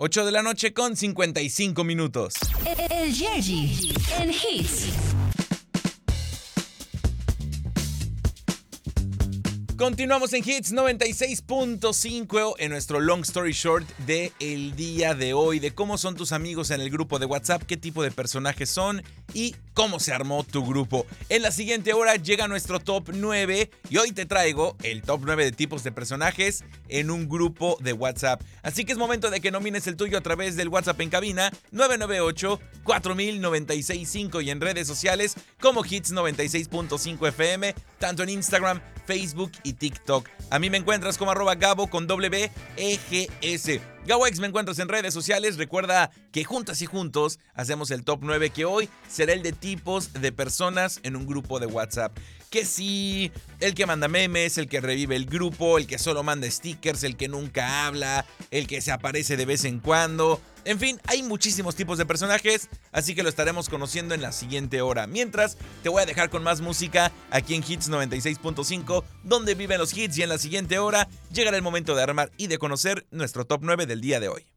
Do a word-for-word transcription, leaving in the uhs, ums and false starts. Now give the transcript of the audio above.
ocho de la noche con cincuenta y cinco minutos. El Yerji en Hits. Continuamos en Hits noventa y seis punto cinco en nuestro Long Story Short de el día de hoy, de cómo son tus amigos en el grupo de WhatsApp, qué tipo de personajes son y cómo se armó tu grupo. En la siguiente hora llega nuestro top nueve y hoy te traigo el top nueve de tipos de personajes en un grupo de WhatsApp. Así que es momento de que nomines el tuyo a través del WhatsApp en cabina nueve nueve ocho, cuatro mil, noventa y seis cinco y en redes sociales como Hits noventa y seis punto cinco F M, tanto en Instagram, Facebook y TikTok. A mí me encuentras como arroba Gabo con W E G S. GaboX me encuentras en redes sociales. Recuerda que juntas y juntos hacemos el top nueve, que hoy será el de tipos de personas en un grupo de WhatsApp. Que sí, el que manda memes, el que revive el grupo, el que solo manda stickers, el que nunca habla, el que se aparece de vez en cuando. En fin, hay muchísimos tipos de personajes, así que lo estaremos conociendo en la siguiente hora. Mientras, te voy a dejar con más música aquí en Hits noventa y seis punto cinco, donde viven los hits, y en la siguiente hora llegará el momento de armar y de conocer nuestro top nueve del día de hoy.